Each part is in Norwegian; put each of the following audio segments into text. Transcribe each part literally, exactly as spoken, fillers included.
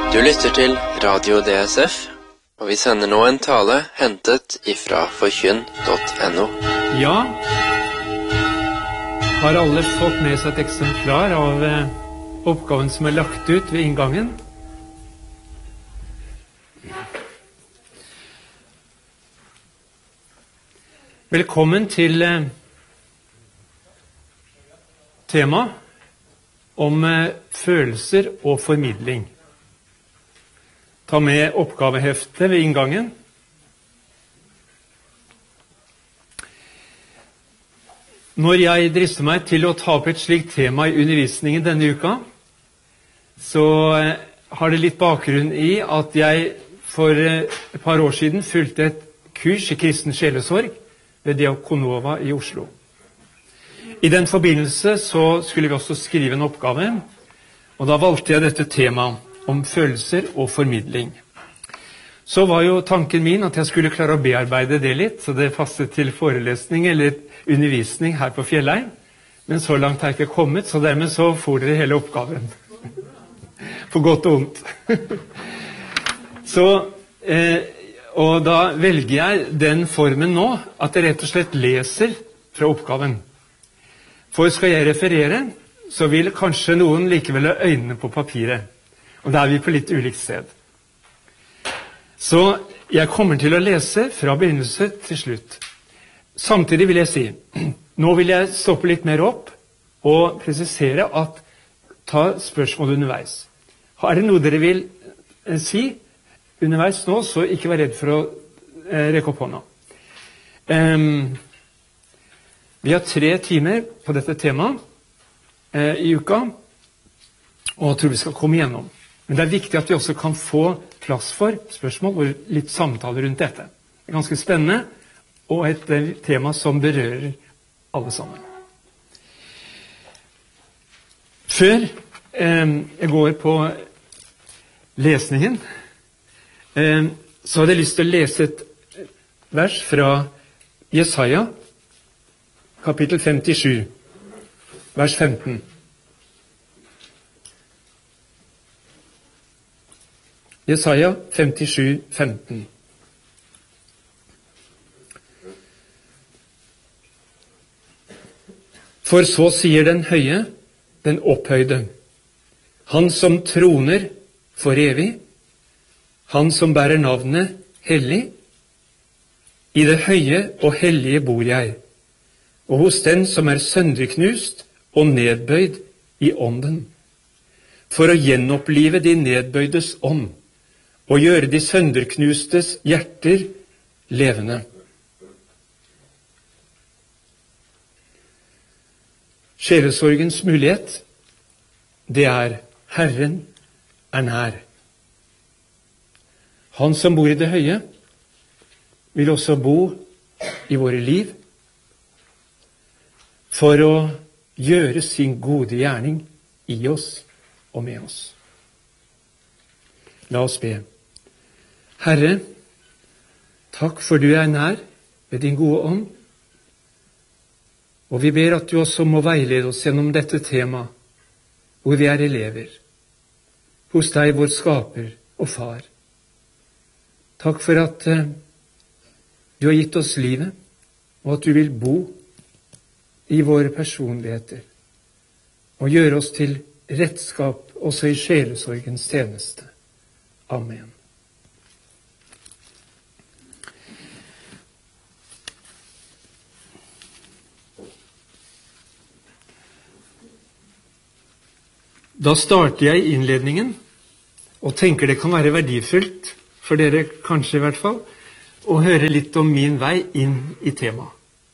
Du lytter til Radio D S F, og vi sender nå en tale hentet ifra forkynn punktum no. Ja, har alle fått med seg et eksemplar av eh, oppgaven som er lagt ut ved inngangen? Velkommen til eh, tema om eh, følelser og formidling. Ta med oppgaveheftet ved inngangen. Når jeg drister meg til å ta opp et slikt tema i undervisningen denne uka, så har det litt bakgrunn i at jeg for et par år siden fulgte et kurs i kristen sjelesorg ved Diakonova i Oslo. I den forbindelse så skulle vi også skrive en oppgave, og da valgte jeg dette temaet om følelser og formidling. Så var jo tanken min at jeg skulle klare å bearbeide det litt, så det passet til forelesning eller undervisning her på Fjellheim. Men så langt har jeg ikke kommet, så dermed så får dere hele oppgaven. For godt og ondt. Så, eh, og da velger jeg den formen nå, at jeg rett og slett leser fra oppgaven. For skal jeg referere, så vil kanskje noen likevel ha øynene på papiret. Og da er vi på litt ulikt sted. Så jeg kommer til å lese fra begynnelse til slutt. Samtidig vil jeg si, nå vil jeg stoppe litt mer opp og presisere at ta spørsmål underveis. Er det noe dere vil eh, si underveis nå, så ikke vær redd for å eh, rekke opp hånda. Um, vi har tre timer på dette temaet eh, i uka, og jeg tror vi skal komme igjennom. Men det er viktig at vi også kan få plass for spørsmål og litt samtaler rundt dette. Det er ganske spennende, og et tema som berører alle sammen. Før eh, jeg går på lesningen, eh, så hadde jeg lyst til å lese et vers fra Jesaja, kapittel femtisju, vers femten. Jesaja femtisju, femten. For så sier den høye, den opphøyde, han som troner for evig, han som bærer navnet hellig. I det høye og hellige bor jeg, og hos den som er sønderknust og nedbøyd i ånden, for å gjenopplive de nedbøydes ånd, og gjøre de sønderknustes hjerter levende. Sjelesorgens mulighet, det er Herren er nær. Han som bor i det høye, vil også bo i våre liv for å gjøre sin gode gjerning i oss og med oss. La oss be. Herre, takk for du er nær ved din gode ånd, og vi ber at du også må veilede oss gjennom dette temaet, hvor vi er elever, hos deg vår skaper og far. Takk for at uh, du har gitt oss livet, og at du vil bo i våre personligheter, og gjøre oss til redskap også i sjelesorgens tjeneste. Amen. Da starter jeg innledningen, og tenker det kan være verdifullt, for dere kanskje i hvert fall, å høre litt om min vei inn i temaet.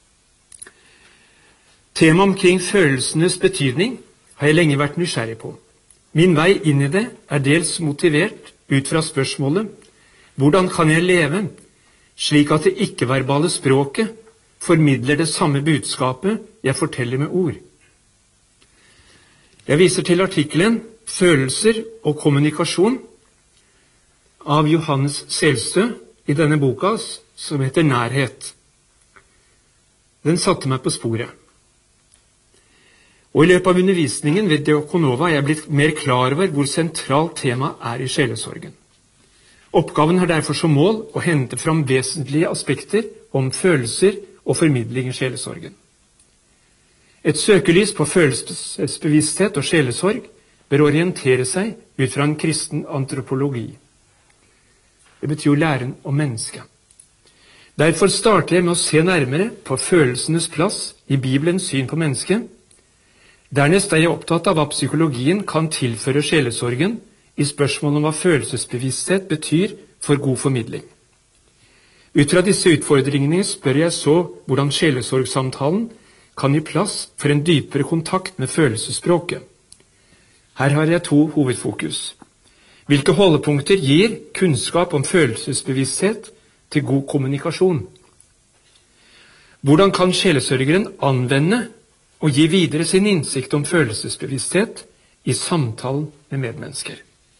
Temaet omkring følelsenes betydning har jeg lenge vært nysgjerrig på. Min vei inn i det er dels motivert ut fra spørsmålet, hvordan kan jeg leve slik at det ikke-verbale språket formidler det samme budskapet jeg forteller med ord? Jeg viser til artikkelen «Følelser og kommunikasjon» av Johannes Selstø i denne boka som heter Nærhet. Den satte meg på sporet. Og i løpet av undervisningen ved Diakonova er jeg blitt mer klar over hvor sentralt tema er i sjelesorgen. Oppgaven har derfor som mål å hente fram vesentlige aspekter om følelser og formidling i sjelesorgen. Et søkelys på følelsesbevissthet og sjelesorg bør orientere seg ut fra en kristen antropologi. Det betyr jo læren om mennesket. Derfor starter jeg med å se nærmere på følelsenes plass i Bibelens syn på mennesket. Dernest er jeg opptatt av hva psykologien kan tilføre sjelesorgen i spørsmålet om hva følelsesbevissthet betyr for god formidling. Ut fra disse utfordringene spør jeg så hvordan sjelesorgsamtalen kan gi plass for en dypere kontakt med følelsesspråket. Her har jeg to hovedfokus. Hvilke holdepunkter gir kunnskap om følelsesbevissthet til god kommunikasjon? Hvordan kan sjelesørgeren anvende og gi videre sin innsikt om følelsesbevissthet i samtalen med medmennesker?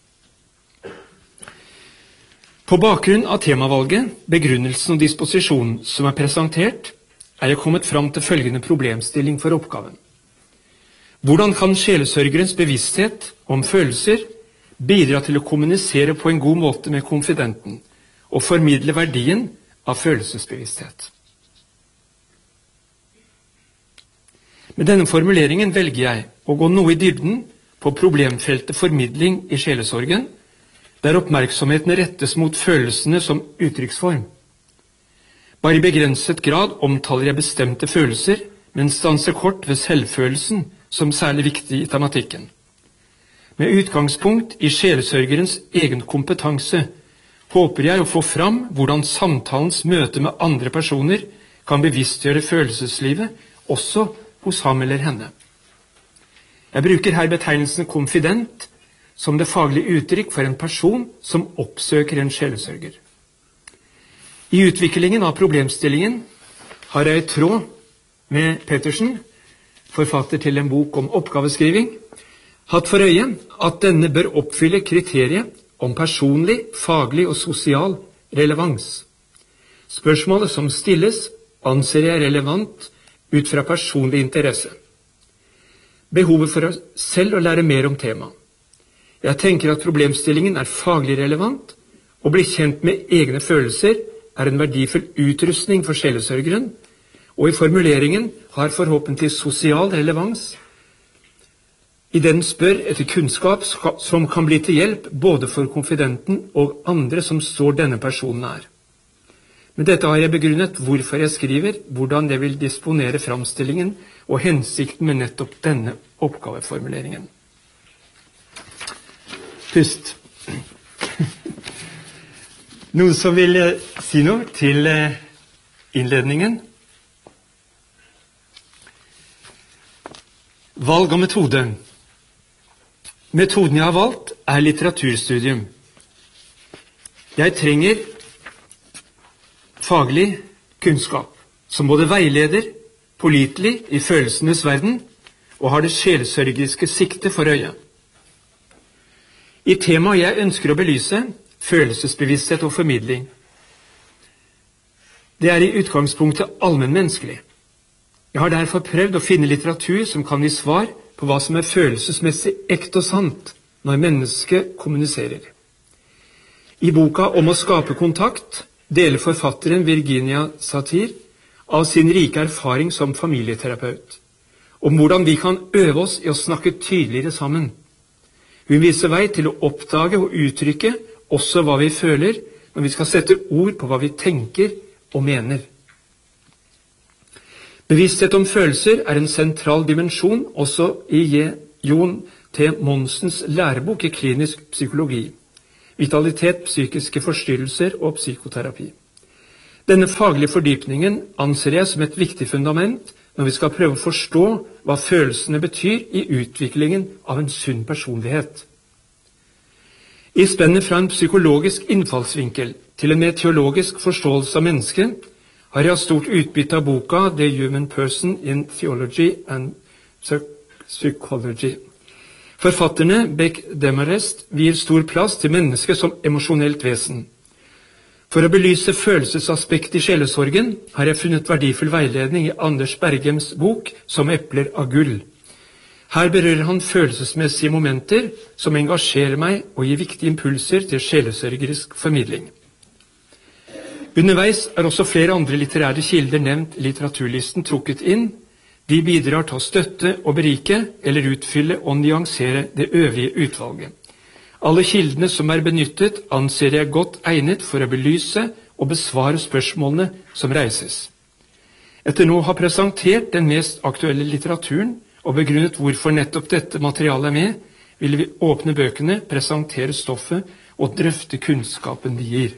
På bakgrunn av temavalget, begrunnelsen og disposisjonen som er presentert, er jeg kommet fram til følgende problemstilling for oppgaven. Hvordan kan sjelesørgerens bevissthet om følelser bidra til å kommunisere på en god måte med konfidenten og formidle verdien av følelsesbevissthet? Med denne formuleringen velger jeg å gå noe i dybden på problemfeltet formidling i sjelesorgen, der oppmerksomheten rettes mot følelsene som uttrykksform. Bare i begrenset grad omtaler jeg bestemte følelser, men stanser kort ved selvfølelsen som særlig viktig i tematikken. Med utgangspunkt i sjelesørgerens egen kompetanse håper jeg å få fram hvordan samtalens møte med andre personer kan bevisstgjøre følelseslivet, også hos ham eller henne. Jeg bruker her betegnelsen konfident som det faglige uttrykk for en person som oppsøker en sjelesørger. I utviklingen av problemstillingen har jeg i tråd med Pettersen, forfatter til en bok om oppgaveskriving, hatt for øye at denne bør oppfylle kriteriet om personlig, faglig og sosial relevans. Spørsmålet som stilles anser jeg relevant ut fra personlig interesse. Behovet for å selv å lære mer om temaet. Jeg tenker at problemstillingen er faglig relevant, og bli kjent med egne følelser er en verdifull utrustning for sjelesørgeren, og i formuleringen har forhåpentlig sosial relevans, i den spør etter kunnskap som kan bli til hjelp både for konfidenten og andre som står denne personen nær. Med dette har jeg begrunnet hvorfor jeg skriver, hvordan jeg vil disponere framstillingen og hensikten med nettopp denne oppgaveformuleringen. Pust. Noen som vil si noe til innledningen? Valg av metode. Metoden jeg har valgt er litteraturstudium. Jeg trenger faglig kunnskap, som både veileder, pålitelig i følelsenes verden, og har det sjelesørgiske sikte for øye. I temaet jeg ønsker å belyse, følelsesbevissthet og formidling. Det er i utgangspunktet allmennmenneskelig. Jeg har derfor prøvd å finne litteratur som kan gi svar på hva som er følelsesmessig ekte og sant når mennesket kommuniserer. I boka Om å skape kontakt deler forfatteren Virginia Satir av sin rike erfaring som familieterapeut, om hvordan vi kan øve oss i å snakke tydeligere sammen. Hun viser vei til å oppdage og uttrykke også hva vi føler når vi skal sette ord på hva vi tenker og mener. Bevissthet om følelser er en sentral dimensjon også i Jon T. Monsens lærebok i klinisk psykologi, vitalitet, psykiske forstyrrelser og psykoterapi. Denne faglige fordypningen anser jeg som et viktig fundament når vi skal prøve å forstå hva følelsene betyr i utviklingen av en sunn personlighet. I spennet fra en psykologisk innfallsvinkel til en mer teologisk forståelse av mennesket, har jeg stort utbytte av boka The Human Person in Theology and Psychology. Forfatterne Beck Demarest gir stor plass til mennesket som emosjonelt vesen. For å belyse følelsesaspekt i sjelesorgen har jeg funnet verdifull veiledning i Anders Bergems bok Som epler av gull. Her berører han følelsesmessige momenter som engasjerer meg og gir viktige impulser til sjelesørgerisk formidling. Underveis er også flere andre litterære kilder nevnt i litteraturlisten trukket inn. De bidrar til å støtte og berike eller utfylle og nyansere det øvrige utvalget. Alle kildene som er benyttet, anser jeg godt egnet for å belyse og besvare spørsmålene som reises. Etter nå å ha presentert den mest aktuelle litteraturen og begrunnet hvorfor nettopp dette materialet er med, vil vi åpne bøkene, presentere stoffet og drøfte kunnskapen de gir.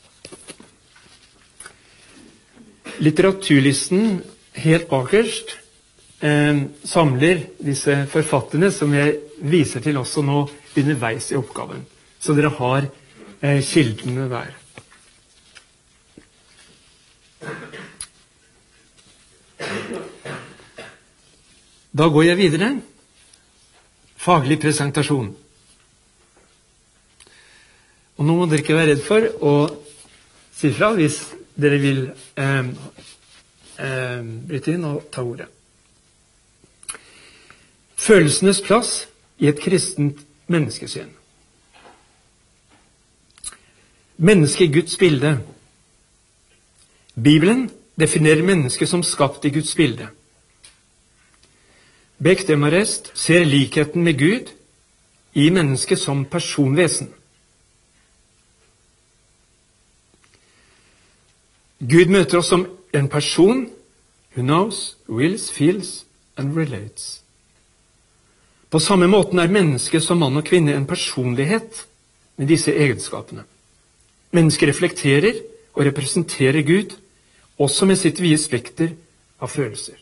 Litteraturlisten helt bakerst eh, samler disse forfatterne som jeg viser til også nå underveis i oppgaven. Så dere har eh, kildene der. Da går jeg videre. Faglig presentasjon. Og nå må dere ikke være redd for å si fra hvis dere vil eh, eh, bryte inn og ta ordet. Følelsenes plass i et kristent menneskesyn. Mennesket i Guds bilde. Bibelen definerer mennesket som skapt i Guds bilde. Beck Demarest ser likheten med Gud i mennesket som personvesen. Gud møter oss som en person who knows, wills, feels and relates. På samme måten er mennesket som mann og kvinne en personlighet med disse egenskapene. Mennesket reflekterer og representerer Gud, også med sitt vide spekter av følelser.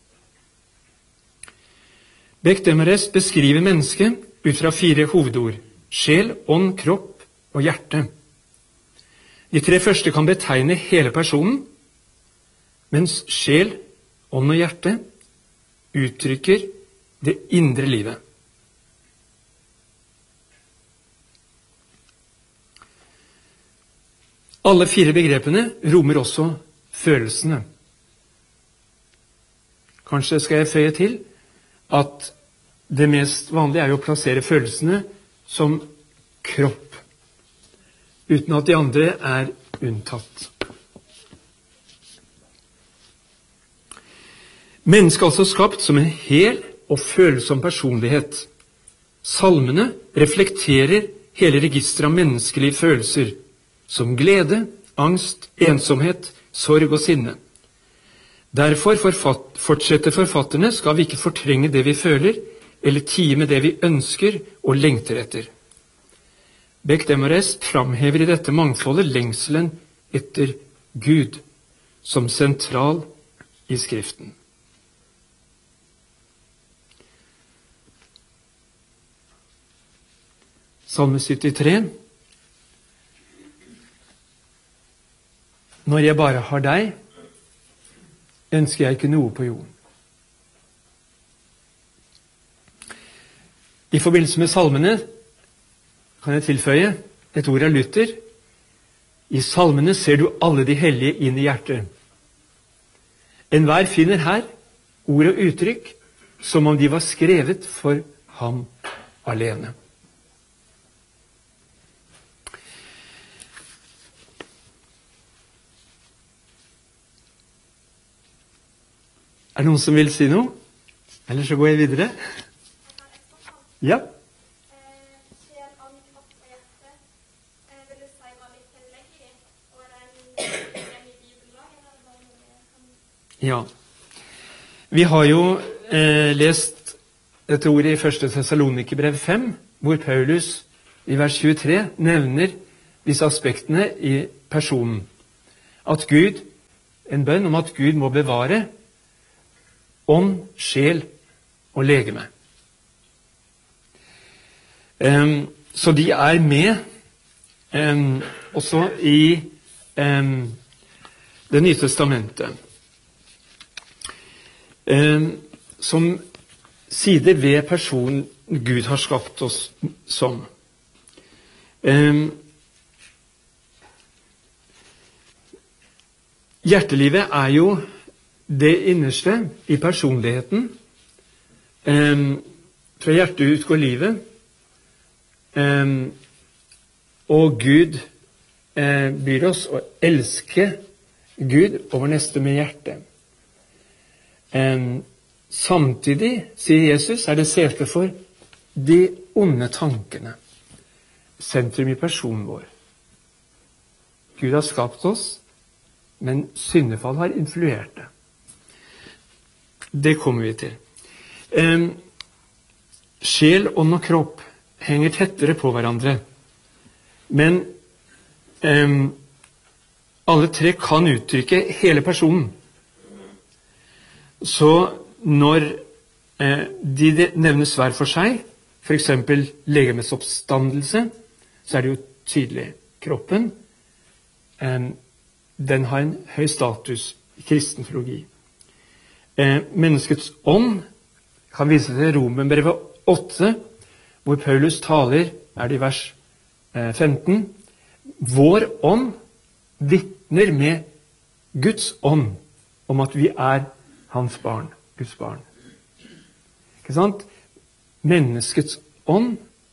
Beck Demarest beskriver mennesket ut fra fire hovedord: sjel, ånd, kropp og hjerte. De tre første kan betegne hele personen, mens sjel, ånd og hjerte uttrykker det indre livet. Alle fire begrepene rommer også følelsene. Kanskje skal jeg føye til at det mest vanlige er jo å plassere følelsene som kropp, uten at de andre er unntatt. Mennesket er altså skapt som en hel og følsom personlighet. Salmene reflekterer hele registeret av menneskelige følelser, som glede, angst, ensomhet, sorg og sinne. Derfor forfatt, fortsetter forfatterne, skal vi ikke fortrenge det vi føler, eller tie med det vi ønsker og lengter etter. Beck Demarest framhever i dette mangfoldet lengselen etter Gud som sentral i Skriften. Salme syttitre. Når jeg bare har deg, ønsker jeg ikke noe på jorden. I forbindelse med salmene kan jeg tilføye et ord av Luther. I salmene ser du alle de hellige inn i hjertet. Enhver finner her ord og uttrykk som om de var skrevet for ham alene. Er det noen som vil si noe? Eller så går jeg videre. Ja. Ja. Vi har jo eh, lest dette ordet i første Thessalonikerbrev fem, hvor Paulus i vers tjuetre nevner disse aspektene i personen. At Gud, en bønn om at Gud må bevare ånd, sjel og legeme. Um, så de er med um, også i um, Det nye testamentet. Um, som sider ved personen Gud har skapt oss som. Um, hjertelivet er jo det innerste i personligheten, eh, fra hjertet utgår livet, um, og Gud uh, byr oss å elske Gud over neste med hjertet. Um, samtidig, sier Jesus, er det sete for de onde tankene, sentrum i personen vår. Gud har skapt oss, men syndefall har influert det. Det kommer vi til. Um, sjel, ånd og kropp henger tettere på hverandre. Men um, alle tre kan uttrykke hele personen. Så når uh, de nevnes hver for seg, for eksempel legemets oppstandelse, så er det jo tydelig. Kroppen, um, den har en høy status i kristen teologi. Eh, menneskets ånd kan vise til Romerbrevet åtte, hvor Paulus taler, er det i vers eh, femten, vår ånd vitner med Guds ånd om at vi er hans barn, Guds barn. Ikke sant? Menneskets ånd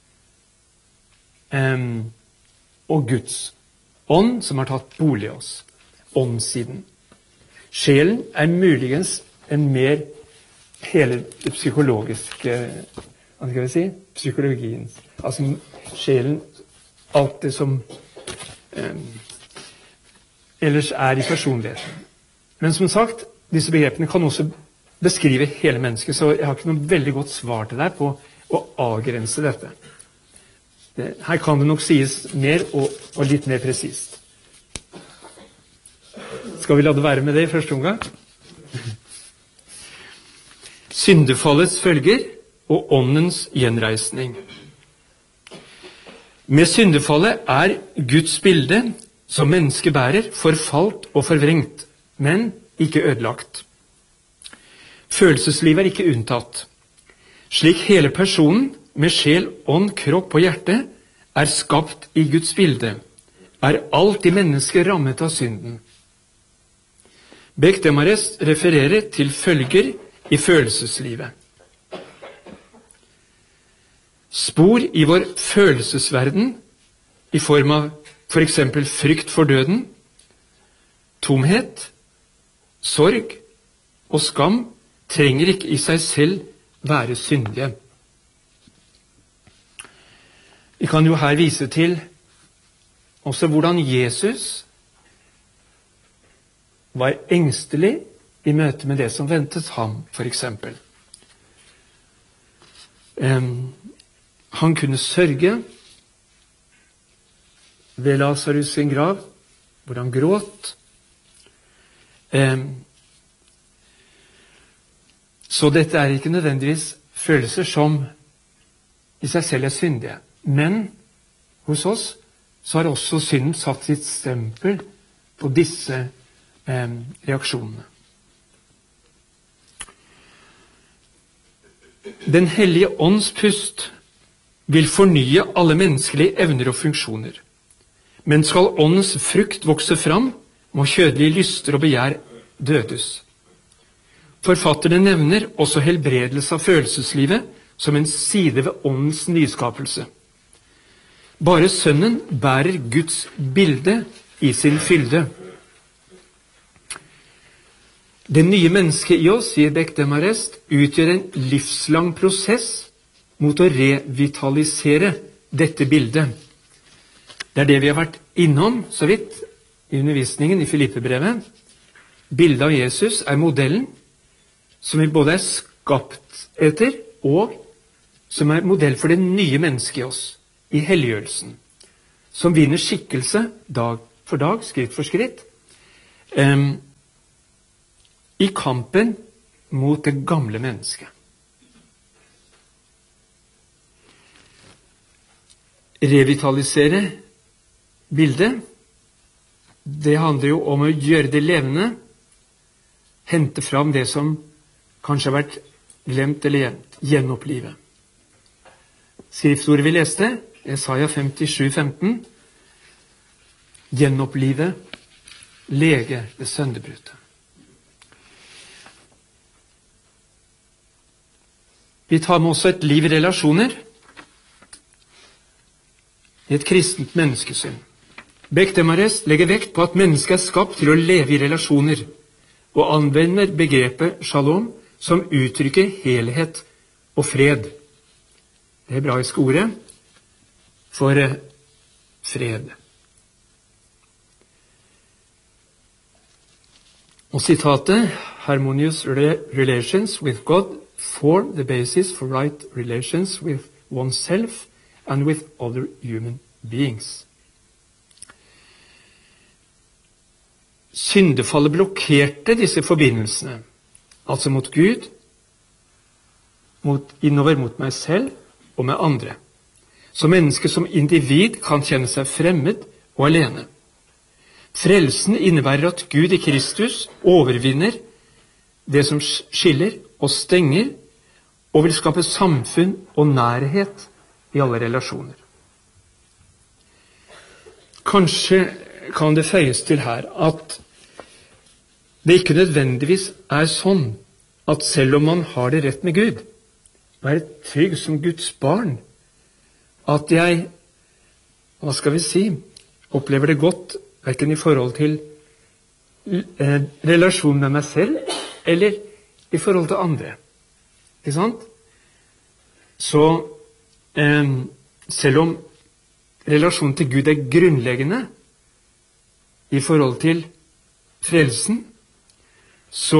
eh, og Guds ånd som har tatt bolig i oss. Åndssiden. Sjelen er muligens en mer hele det psykologiske, hva skal vi si, psykologien. Altså sjelen, alt det som um, ellers er i personligheten. Men som sagt, disse begrepene kan også beskrive hele mennesket, så jeg har ikke noe veldig godt svar til deg på å avgrense dette. Det, her kan det nok sies mer og, og litt mer presist. Skal vi la det være med det i første omgang? Syndefallets følger og åndens gjenreisning. Med syndefallet er Guds bilde som mennesket bærer forfalt og forvrengt, men ikke ødelagt. Følelseslivet er ikke unntatt. Slik hele personen med sjel, ånd, kropp og hjerte er skapt i Guds bilde, er alt i mennesket rammet av synden. Becq-Demarest refererer til følger i følelseslivet. Spor i vår følelsesverden i form av for eksempel frykt for døden, tomhet, sorg og skam trenger ikke i seg selv være syndige. Vi kan jo her vise til også hvordan Jesus var engstelig i møte med det som ventet ham, for eksempel. Um, han kunne sørge ved Lazarus sin grav, hvor han gråt. Um, så dette er ikke nødvendigvis følelser som i seg selv er syndige. Men hos oss så har også synden satt sitt stempel på disse Eh, reaksjonene. Den hellige ånds pust vil fornye alle menneskelige evner og funksjoner. Men skal åndens frukt vokse fram, må kjødelige lyster og begjær dødes. Forfatterne nevner også helbredelse av følelseslivet som en side ved åndens nyskapelse. Bare Sønnen bærer Guds bilde i sin fylde. Det nye mennesket i oss, sier Becq-Demarest, utgjør en livslang prosess mot å revitalisere dette bildet. Det er det vi har vært innom så vidt i undervisningen i Filippebrevet. Bildet av Jesus er modellen som vi både er skapt etter, og som er modell for det nye mennesket i oss, i helliggjørelsen, som vinner skikkelse dag for dag, skritt for skritt, um, i kampen mot det gamle mennesket. Revitalisere bildet, det handler jo om å gjøre det levende, hente fram det som kanskje har vært glemt eller gjemt, gjenopplive. Skriftordet vi leste, Jesaja femtisju femten, gjenopplive, lege det sønderbrutte. Vi tar med også et liv i relasjoner. I et kristent menneskesyn. Bekdemares legger vekt på at mennesket er skapt til å leve i relasjoner, og anvender begrepet shalom som uttrykker helhet og fred. Det hebraiske ordet for fred. Og sitatet, harmonious relations with God form the basis for right relations with oneself and with other human beings. Syndefallet blokkerte disse forbindelsene, altså mot Gud, mot, innover mot meg selv og med andre. Så mennesket som individ kan kjenne seg fremmed og alene. Frelsen innebærer at Gud i Kristus overvinner det som skiller og stenger, og vil skape samfunn og nærhet i alle relasjoner. Kanskje kan det føyes til her at det ikke nødvendigvis er sånn at selv om man har det rett med Gud, og er trygg som Guds barn, at jeg, hva skal vi si, opplever det godt, hverken i forhold til eh, relasjonen med meg selv, eller i forhold til andre. Ikke sant? Så eh, selv om relasjonen til Gud er grunnleggende i forhold til frelsen, så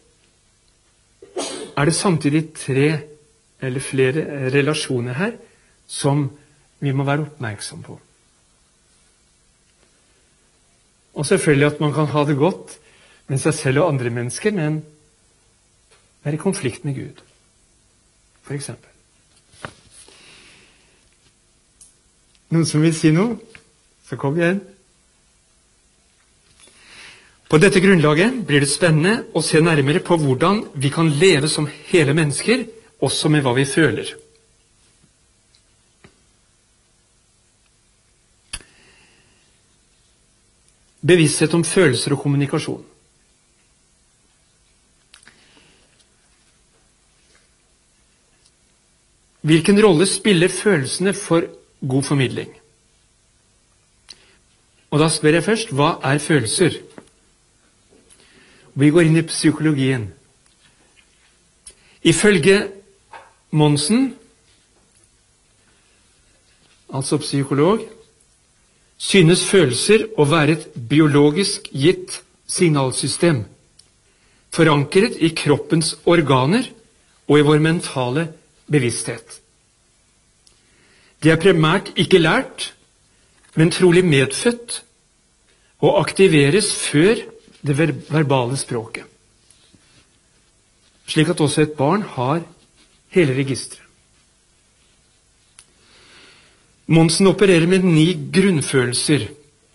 er det samtidig tre eller flere relasjoner her som vi må være oppmerksom på. Og selvfølgelig at man kan ha det godt med seg selv og andre mennesker, men være i konflikt med Gud, for eksempel. Noen som vil si noe? Så kom igjen. På dette grunnlaget blir det spennende å se nærmere på hvordan vi kan leve som hele mennesker, også med hva vi føler. Bevissthet om følelser og kommunikasjon. Hvilken rolle spiller følelsene for god formidling? Og da spør jeg først, hva er følelser? Vi går inn i psykologien. Ifølge Monsen, altså psykolog, synes følelser å være et biologisk gitt signalsystem, forankret i kroppens organer og i vår mentale bevissthet. De er primært ikke lært, men trolig medfødt, og aktiveres før det verbale språket. Slik at også et barn har hele registeret. Monsen opererer med ni grunnfølelser.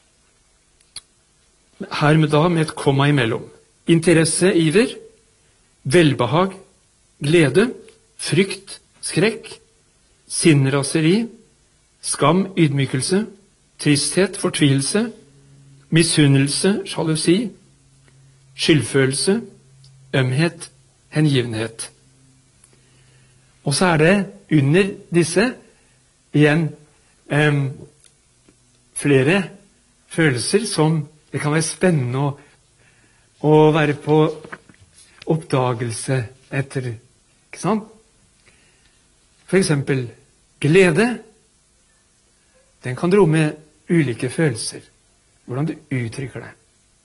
Her med da med et komma imellom. Interesse, iver, velbehag, glede, frykt, skrekk, sinnraseri, skam, ydmykelse, tristhet, fortvilelse, misunnelse, sjalusi, skyldfølelse, ømhet, hengivenhet. Og så er det under disse igjen eh, flere følelser som det kan være spennende å, å være på oppdagelse etter, ikke sant? For eksempel glede. Den kan romme ulike følelser. Hvordan du uttrykker det.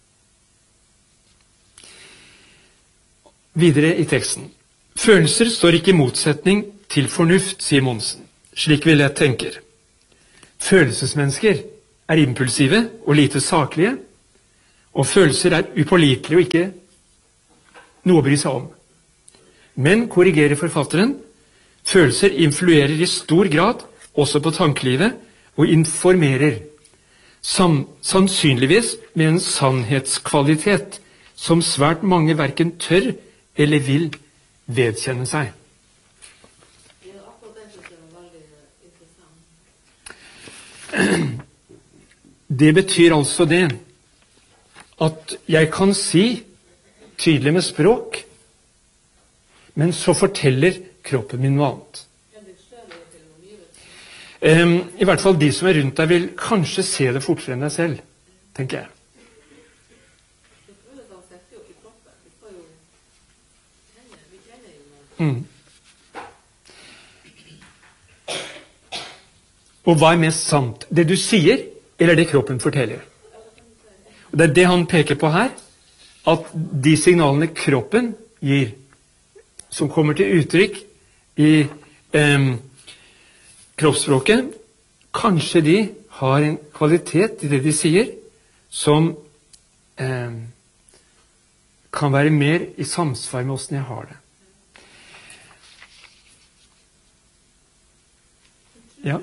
Videre i teksten. Følelser står ikke i motsetning til fornuft, sier Monsen. Slik vil jeg tenker. Følelsesmennesker er impulsive og lite saklige, og følelser er upålitelige og ikke noe å bry seg om. Men, korrigerer forfatteren, følelser influerer i stor grad også på tankelivet og informerer, sam, sannsynligvis med en sannhetskvalitet som svært mange hverken tør eller vil vedkjenne seg. Det betyr altså det at jeg kan si tydelig med språk, men så forteller kroppen min noe annet. Um, I hvert fall de som er rundt deg vil kanskje se det fortere enn deg selv, tenker jeg. Mm. Og hva er mest sant? Det du sier, eller det kroppen forteller? Og det er det han peker på her, at de signalene kroppen gir, som kommer til uttrykk i eh, kroppsspråket, kanskje de har en kvalitet i det de sier, som eh, kan være mer i samsvar med hvordan jeg har det. Ja.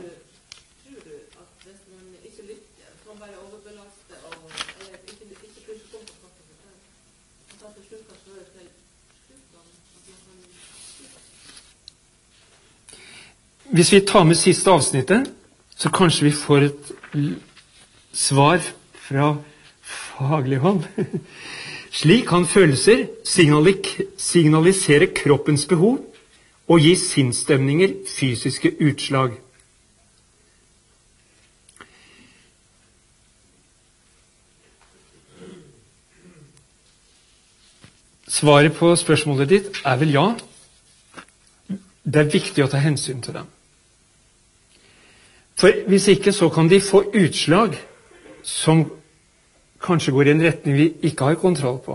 Hvis vi tar med siste avsnittet, så kanskje vi får et svar fra faglig hold. Slik kan følelser signalisere kroppens behov og gi sinnsstemninger fysiske utslag. Svaret på spørsmålet ditt er vel ja. Det er viktig å ta hensyn til dem. For hvis ikke, så kan de få utslag som kanskje går i en retning vi ikke har kontroll på.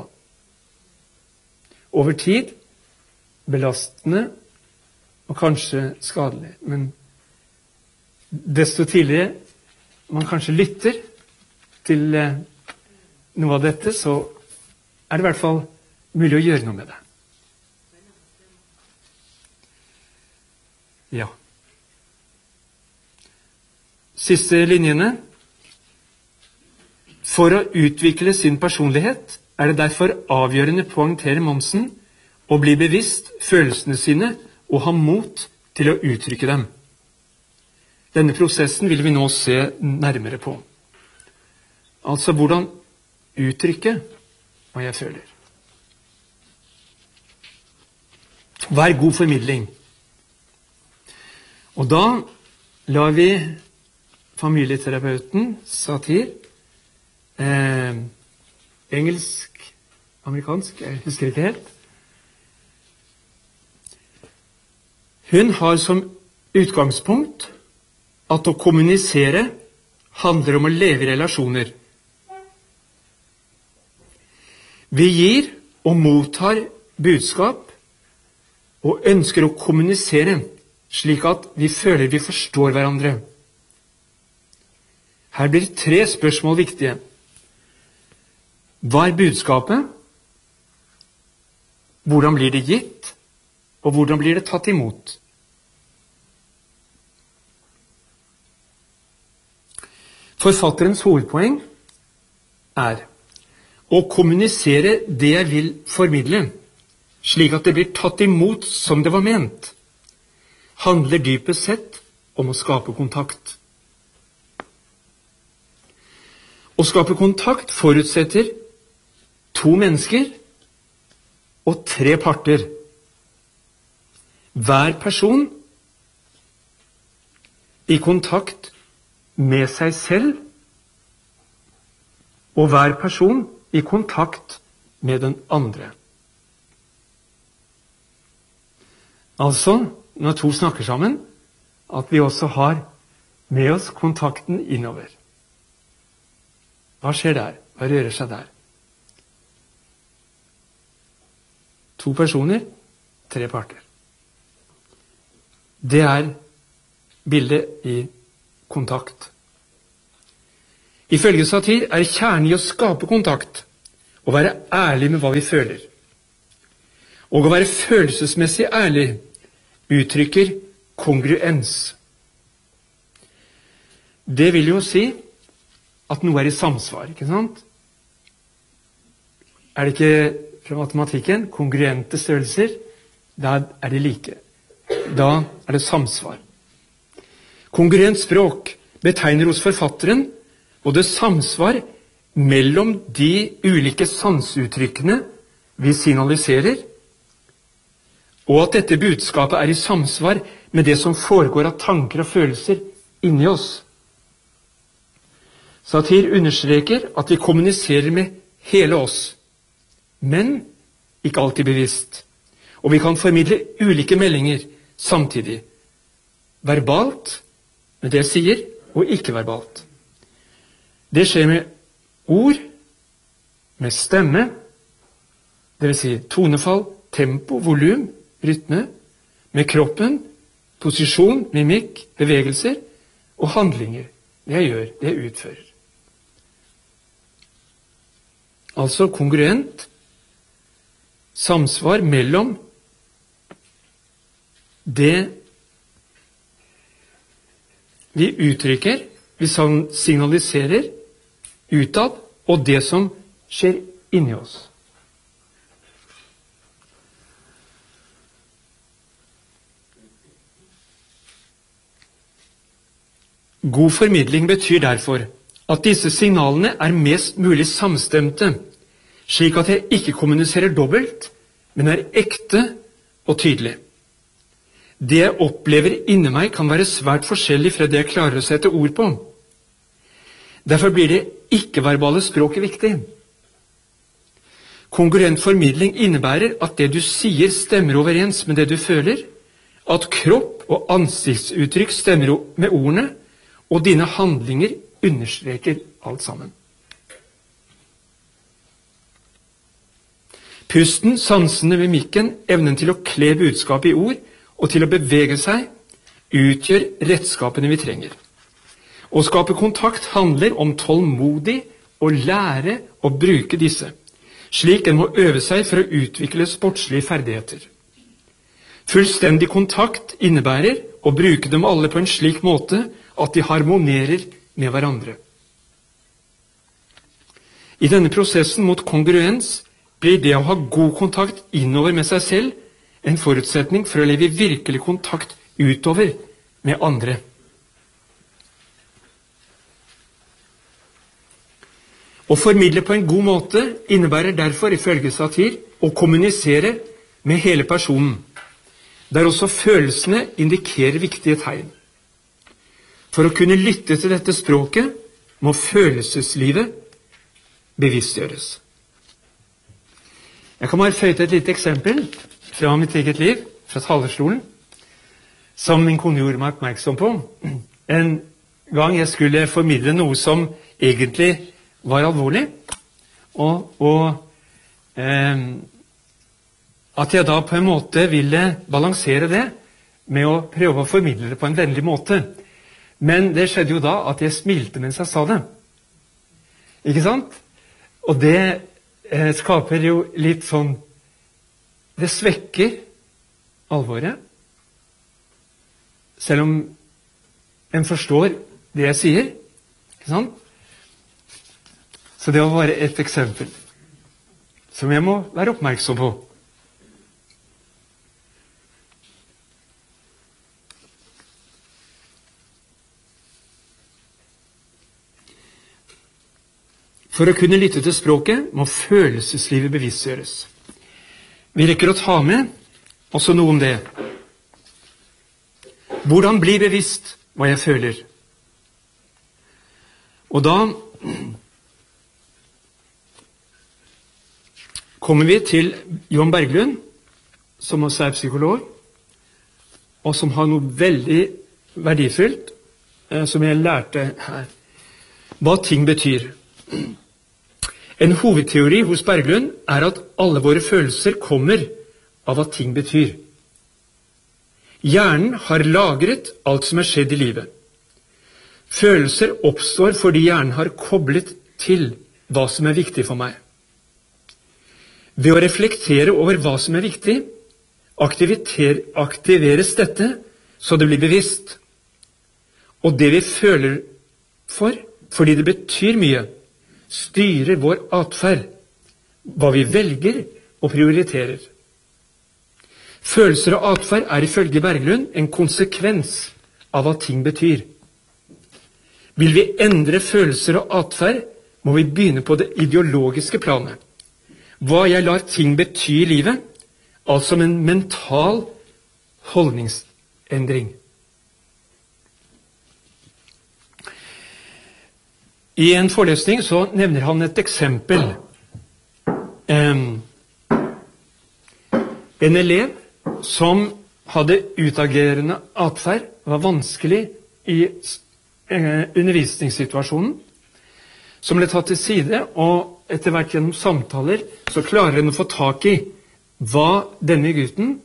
Over tid, belastende og kanskje skadelig. Men desto tidligere man kanskje lytter til noe av dette, så er det i hvert fall mulig å gjøre noe med det. Ja. Siste linjene. For å utvikle sin personlighet er det derfor avgjørende, poengterer Mommsen, å bli bevisst følelsene sine og ha mot til å uttrykke dem. Denne prosessen vil vi nå se nærmere på. Altså hvordan uttrykke hva jeg føler. Hva er god formidling? Og da lar vi familieterapeuten Satir, eh, engelsk, amerikansk, jeg husker ikke helt, hun har som utgangspunkt at å kommunisere handler om å leve i relasjoner. Vi gir og mottar budskap og ønsker å kommunisere slik at vi føler vi forstår hverandre. Her blir tre spørsmål viktige. Hva er budskapet? Hvordan blir det gitt? Og hvordan blir det tatt imot? Forfatterens hovedpoeng er å kommunisere det jeg vil formidle, slik at det blir tatt imot som det var ment, handler dypest sett om å skape kontakt. Å skape kontakt forutsetter to mennesker og tre parter. Hver person i kontakt med seg selv, og hver person i kontakt med den andre. Altså, når to snakker sammen, at vi også har med oss kontakten innover. Hva skjer der? Hva rører seg der? To personer, tre parter. Det er bildet i kontakt. Ifølge Satir er kjernen i å skape kontakt, å være ærlig med hva vi føler. Og å være følelsesmessig ærlig uttrykker kongruens. Det vil jo si at noe er i samsvar, ikke sant? Er det ikke fra matematikken kongruente størrelser? Da er de like. Da er det samsvar. Kongruent språk betegner hos forfatteren både samsvar mellom de ulike sanseuttrykkene vi signaliserer, og at dette budskapet er i samsvar med det som foregår av tanker og følelser inni oss. Satir understreker at vi kommuniserer med hele oss, men ikke alltid bevisst. Og vi kan formidle ulike meldinger samtidig. Verbalt, med det jeg sier, og ikke verbalt. Det skjer med ord, med stemme, det vil si tonefall, tempo, volum, rytme, med kroppen, posisjon, mimikk, bevegelser og handlinger. Det jeg gjør, det jeg utfører. Altså kongruent samsvar mellom det vi uttrykker, vi signaliserer utad, og det som skjer inni oss. God formidling betyr derfor at disse signalene er mest mulig samstemte, slik at jeg ikke kommuniserer dobbelt, men er ekte og tydelig. Det jeg opplever inni meg kan være svært forskjellig fra det jeg klarer å sette ord på. Derfor blir det ikke-verbale språket viktig. Kongruent formidling innebærer at det du sier stemmer overens med det du føler, at kropp og ansiktsuttrykk stemmer med ordene, og dine handlinger understreker alt sammen. Pusten, sansene, mimikken, evnen til å kle budskapet i ord og til å bevege seg, utgjør redskapene vi trenger. Å skape kontakt handler om tålmodig å lære å bruke disse, slik en må øve seg for å utvikle sportslige ferdigheter. Fullstendig kontakt innebærer å bruke dem alle på en slik måte at de harmonerer med hverandre. I denne prosessen mot kongruens blir det å ha god kontakt innover med seg selv en forutsetning for å leve i virkelig kontakt utover med andre. Å formidle på en god måte innebærer derfor, ifølge Satir, å kommunisere med hele personen, der også følelsene indikerer viktige tegn. For å kunne lytte til dette språket må følelseslivet bevisstgjøres. Jeg kan bare føye til et lite eksempel fra mitt eget liv, fra talerstolen, som min kone gjorde meg oppmerksom på. En gang jeg skulle formidle noe som egentlig var alvorlig, og, og eh, at jeg da på en måte ville balansere det med å prøve å formidle det på en vennlig måte. Men det skjedde jo da at jeg smilte mens jeg sa det. Ikke sant? Og det eh, skaper jo litt sånn, det svekker alvoret, selv om en forstår det jeg sier. Ikke sant? Så det var bare et eksempel som jeg må være oppmerksom på. For å kunne lytte til språket må følelseslivet bevisstgjøres. Vi rekker å ta med også noe om det. Hvordan bli bevisst hva jeg føler? Og da kommer vi til Johan Berglund, som også er psykolog, og som har noe veldig verdifullt, eh, som jeg lærte her. Hva ting betyr. En hovedteori hos Berglund er at alle våre følelser kommer av hva ting betyr. Hjernen har lagret alt som er skjedd i livet. Følelser oppstår fordi hjernen har koblet til hva som er viktig for meg. Ved å reflektere over hva som er viktig, aktiveres dette så det blir bevisst. Og det vi føler for, fordi det betyr mye, styrer vår atferd, hva vi velger og prioriterer. Følelser og atferd er ifølge Berglund en konsekvens av hva ting betyr. Vil vi endre følelser og atferd, må vi begynne på det ideologiske planet. Hva jeg lar ting bety i livet, altså en mental holdningsendring. I en forelesning så nevner han et eksempel. Um, en elev som hadde utagerende atferd, var vanskelig i uh, undervisningssituasjonen, som ble tatt til side, og etter hvert gjennom samtaler så klarer han å få tak i hva denne gutten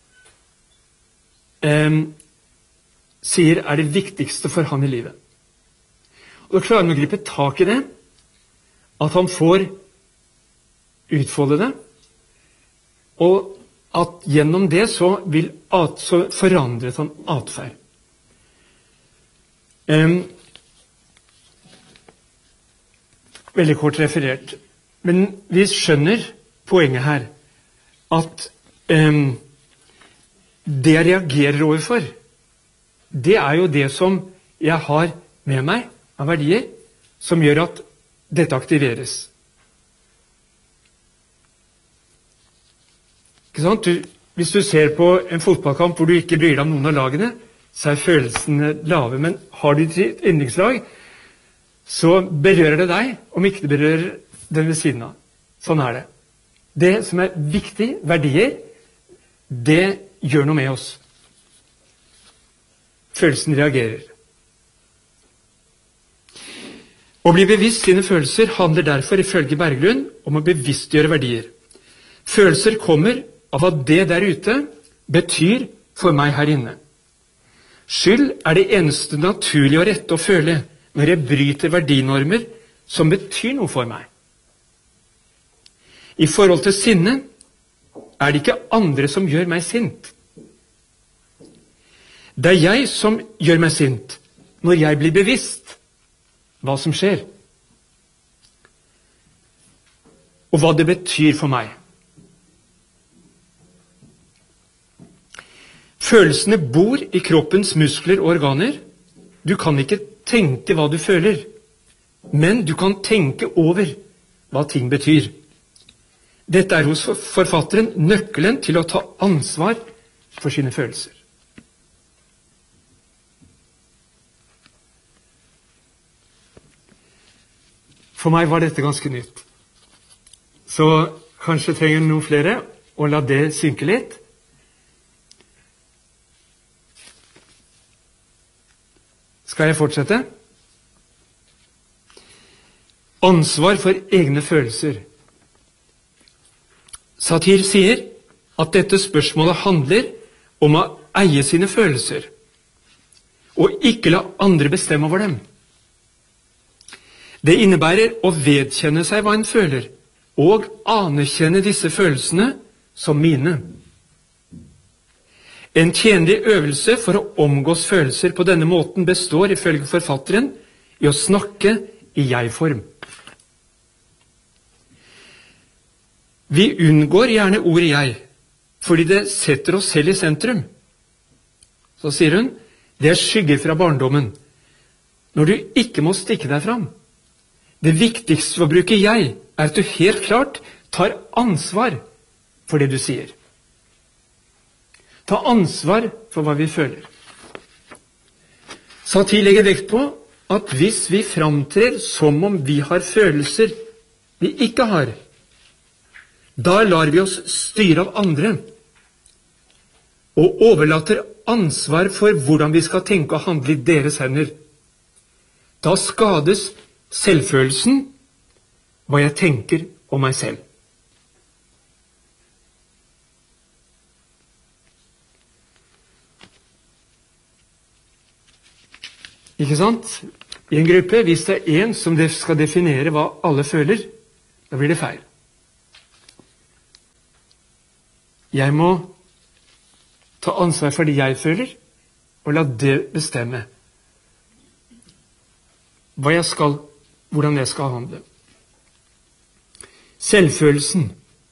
um, sier er det viktigste for han i livet. Og da klarer han å gripe tak i det, at han får utfolde det, og at gjennom det så, vil at, så forandret han atferd. Um, veldig kort referert. Men vi skjønner poenget her, at um, det jeg reagerer overfor, det er jo det som jeg har med meg av verdier, som gjør at dette aktiveres. Ikke sant? Du, hvis du ser på en fotballkamp hvor du ikke bryr deg om noen av lagene, så er følelsene lave. Men har du ditt yndlingslag, så berører det deg, om ikke det berører den ved siden av. Sånn er det. Det som er viktig, verdier, det gjør noe med oss. Følelsen reagerer. Å bli bevisst sine følelser handler derfor ifølge Berglund om å bevisstgjøre verdier. Følelser kommer av hva det der ute betyr for meg her inne. Skyld er det eneste naturlige og rette å føle når jeg bryter verdinormer som betyr noe for meg. I forhold til sinne er det ikke andre som gjør meg sint. Det er jeg som gjør meg sint når jeg blir bevisst hva som skjer, og hva det betyr for meg. Følelsene bor i kroppens muskler og organer. Du kan ikke tenke hva du føler, men du kan tenke over hva ting betyr. Dette er hos forfatteren nøkkelen til å ta ansvar for sine følelser. For meg var dette ganske nytt. Så kanskje trenger noen flere å la det synke litt. Skal jeg fortsette? Ansvar for egne følelser. Satir sier at dette spørsmålet handler om å eie sine følelser, og ikke la andre bestemme over dem. Det innebærer å vedkjenne seg hva en føler, og anerkjenne disse følelsene som mine. En tjenlig øvelse for å omgås følelser på denne måten består, ifølge forfatteren, i å snakke i jeg-form. Vi unngår gjerne ordet jeg, fordi det setter oss selv i sentrum. Så sier hun, det er skygger fra barndommen, når du ikke må stikke deg fram. Det viktigste for å bruke jeg, er at du helt klart tar ansvar for det du sier. Ta ansvar for hva vi føler. Satir legger vekt på at hvis vi framtrer som om vi har følelser vi ikke har, da lar vi oss styre av andre, og overlater ansvar for hvordan vi skal tenke og handle i deres hender. Da skades selvfølelsen, hva jeg tenker om meg selv. Ikke sant? I en gruppe, hvis det er en som skal definere hva alle føler, da blir det feil. Jeg må ta ansvar for det jeg føler, og la det bestemme hva jeg skal, hvordan jeg skal handle. Selvfølelsen.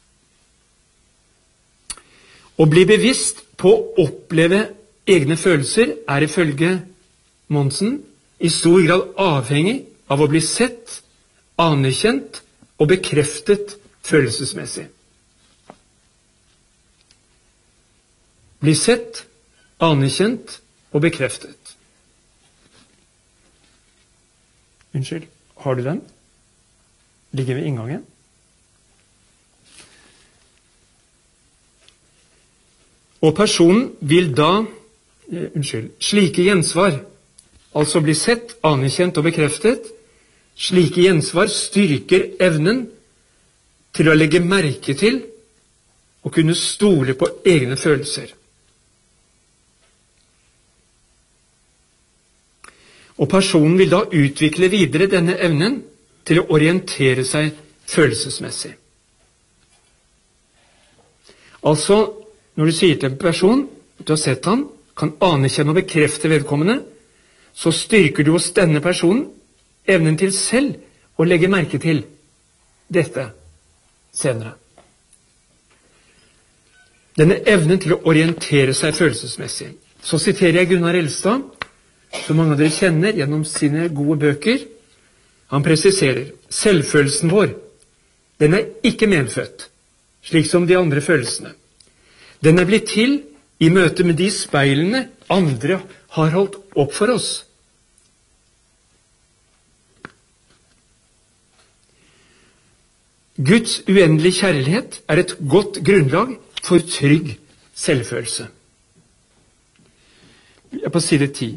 Å bli bevisst på å oppleve egne følelser er ifølge Monsen i stor grad avhengig av å bli sett, anerkjent og bekreftet følelsesmessig. bli sett, anerkjent og bekreftet. Unnskyld, har du den? Ligger ved inngangen? Og personen vil da, eh, unnskyld, slike gjensvar, altså bli sett, anerkjent og bekreftet, slike gjensvar styrker evnen til å legge merke til og kunne stole på egne følelser. Og personen vil da utvikle videre denne evnen til å orientere seg følelsesmessig. Altså, når du sier til en person at du har sett han, kan anerkjenne og bekrefte vedkommende, så styrker du hos denne personen evnen til selv å legge merke til dette senere. Denne evnen til å orientere seg følelsesmessig. Så siterer jeg Gunnar Elstad, som mange av dere kjenner gjennom sine gode bøker. Han presiserer, selvfølelsen vår, den er ikke medfødt, slik som de andre følelsene. Den er blitt til i møte med de speilene andre har holdt opp for oss. Guds uendelige kjærlighet er et godt grunnlag for trygg selvfølelse. Jeg er på side ti.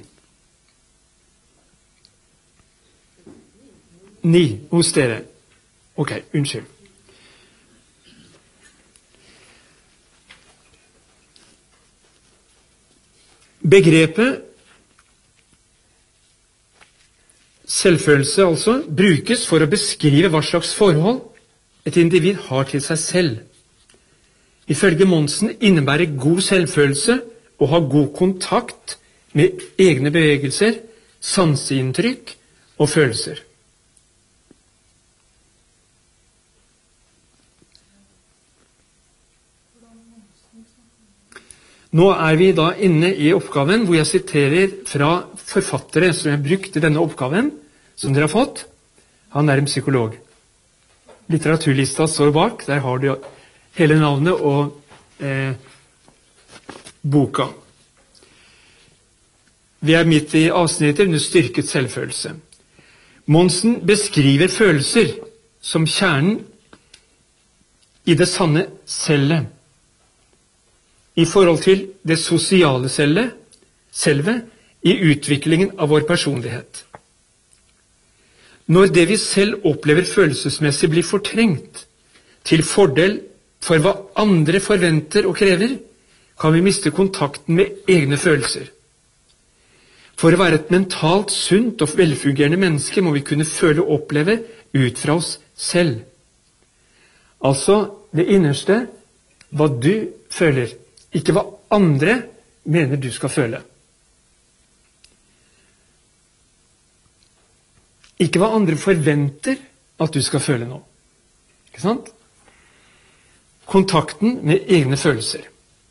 Ni hos dere. Ok, unnskyld. Begrepet selvfølelse altså brukes for å beskrive hva slags forhold et individ har til seg selv. Ifølge Monsen innebærer god selvfølelse å ha god kontakt med egne bevegelser, sanseinntrykk og følelser. Nå er vi da inne i oppgaven hvor jeg siterer fra forfattere som jeg har brukt i denne oppgaven, som dere har fått. Han er en psykolog. Litteraturlista står bak, der har du hele navnet og eh, boka. Vi er midt i avsnittet under styrket selvfølelse. Monsen beskriver følelser som kjernen i det sanne selve, i forhold til det sosiale selve, selve i utviklingen av vår personlighet. Når det vi selv opplever følelsesmessig blir fortrengt, til fordel for hva andre forventer og krever, kan vi miste kontakten med egne følelser. For å være et mentalt sunt og velfungerende menneske må vi kunne føle og oppleve ut fra oss selv. Altså det innerste, hva du føler, ikke hva andre mener du skal føle. Ikke hva andre forventer at du skal føle nå. Ikke sant? Kontakten med egne følelser.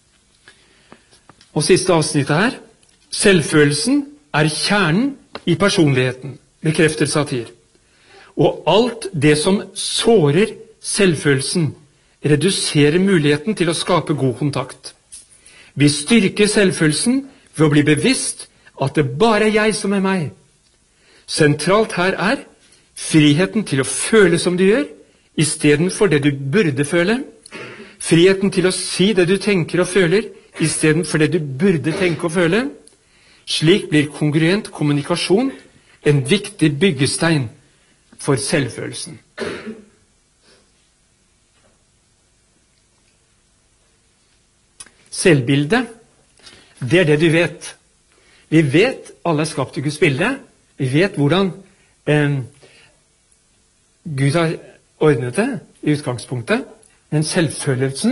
Og siste avsnittet her. Selvfølelsen er kjernen i personligheten, bekrefter satir. Og alt det som sårer selvfølelsen, reduserer muligheten til å skape god kontakt. Vi styrker selvfølelsen ved å bli bevisst at det bare er jeg som er meg. Sentralt her er friheten til å føle som du gjør, i stedet for det du burde føle. Friheten til å si det du tenker og føler, i stedet for det du burde tenke og føle. Slik blir kongruent kommunikasjon en viktig byggestein for selvfølelsen. Selvbildet, det er det du vet. Vi vet alle er skapt i Guds bilde. Vi vet hvordan eh, Gud har ordnet det i utgangspunktet. Men selvfølelsen